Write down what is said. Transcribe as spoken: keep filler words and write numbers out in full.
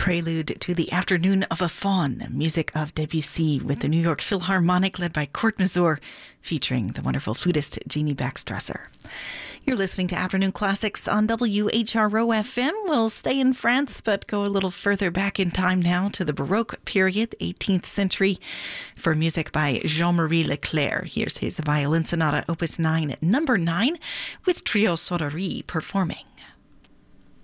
prelude to the Afternoon of a Faun, music of Debussy with the New York Philharmonic led by Kurt Masur, featuring the wonderful flutist Jeannie Baxtresser. You're listening to Afternoon Classics on W H R O F M. We'll stay in France, but go a little further back in time now to the Baroque period, eighteenth century, for music by Jean-Marie Leclerc. Here's his Violin Sonata, Opus nine, number nine, with Trio Soderie performing.